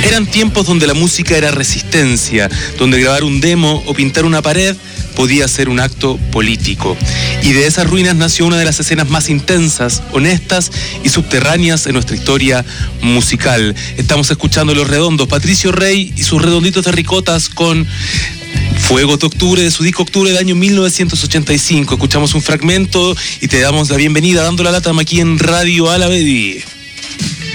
Eran tiempos donde la música era resistencia, donde grabar un demo o pintar una pared podía ser un acto político. Y de esas ruinas nació una de las escenas más intensas, honestas y subterráneas en nuestra historia musical. Estamos escuchando Los Redondos, Patricio Rey y sus Redonditos de Ricotas con Fuegos de Octubre, de su disco Octubre del año 1985. Escuchamos un fragmento y te damos la bienvenida dando la lata aquí en Radio Alavedi.